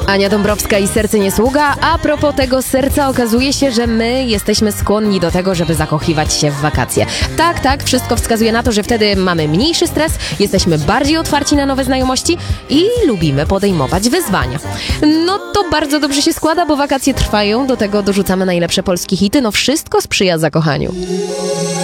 Ania Dąbrowska i Serce nie sługa. A propos tego serca, okazuje się, że my jesteśmy skłonni do tego, żeby zakochiwać się w wakacje. Tak, wszystko wskazuje na to, że wtedy mamy mniejszy stres, jesteśmy bardziej otwarci na nowe znajomości i lubimy podejmować wyzwania. No to bardzo dobrze się składa, bo wakacje trwają, do tego dorzucamy najlepsze polskie hity, no wszystko sprzyja zakochaniu.